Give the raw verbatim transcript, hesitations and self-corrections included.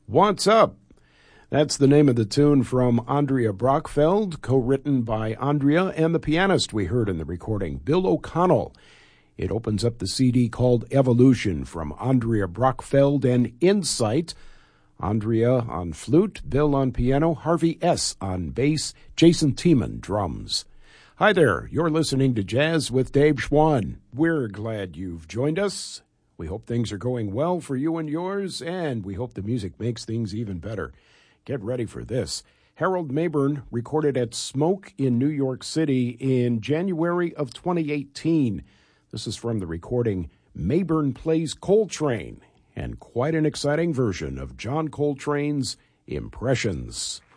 What's Up? That's the name of the tune from Andrea Brockfeld, co-written by Andrea and the pianist we heard in the recording, Bill O'Connell. It opens up the C D called Evolution from Andrea Brockfeld and Insight. Andrea on flute, Bill on piano, Harvey S. on bass, Jason Tiemann drums. Hi there, you're listening to Jazz with Dave Schwann. We're glad you've joined us. We hope things are going well for you and yours, and we hope the music makes things even better. Get ready for this. Harold Mabern recorded at Smoke in New York City in January of twenty eighteen. This is from the recording Mabern Plays Coltrane, and quite an exciting version of John Coltrane's Impressions.